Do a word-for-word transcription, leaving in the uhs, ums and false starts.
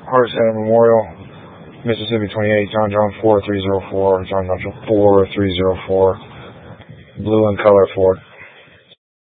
Heart Center Memorial, Mississippi twenty-eight, John John four three zero four, John John four three zero four, blue and color Ford.